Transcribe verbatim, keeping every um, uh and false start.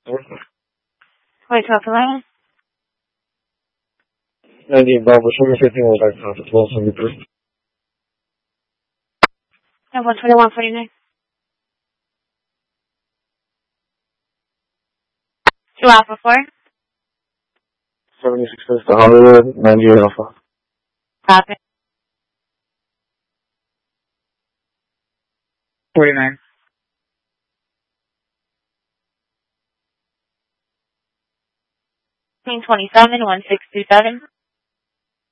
Wait, talk about ninety Bravo, sugar fifteen was like uh, twelve seventy-three. And one twenty-one forty-nine. Two Alpha four. seventy-six Vista Hollywood, ninety-eight Alpha. Copy. forty-nine. twenty-seven one six two seven.